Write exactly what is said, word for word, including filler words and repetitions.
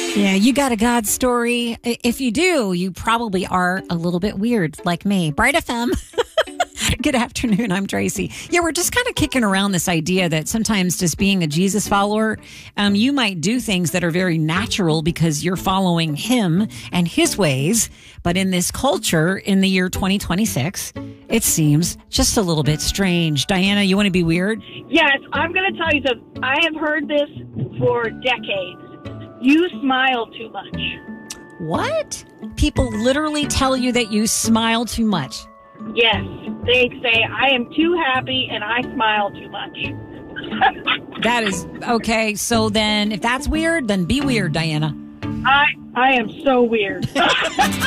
Yeah, you got a God story. If you do, you probably are a little bit weird like me. Bright F M. Good afternoon. I'm Tracy. Yeah, we're just kind of kicking around this idea that sometimes just being a Jesus follower, um, you might do things that are very natural because you're following him and his ways. But in this culture, in the year twenty twenty-six, it seems just a little bit strange. Diana, you want to be weird? Yes, I'm going to tell you something. I have heard this for decades. You smile too much. What? People literally tell you that you smile too much. Yes, they say, I am too happy and I smile too much. That is, okay, so then if that's weird, then be weird, Diana. I I am so weird.